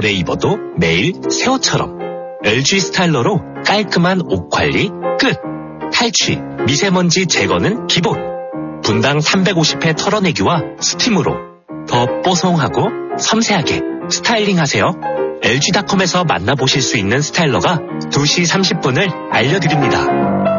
오래 입어도 매일 새 옷처럼. LG 스타일러로 깔끔한 옷 관리 끝. 탈취, 미세먼지 제거는 기본. 분당 350회 털어내기와 스팀으로 더 뽀송하고 섬세하게 스타일링하세요. LG닷컴에서 만나보실 수 있는 스타일러가 2시 30분을 알려드립니다.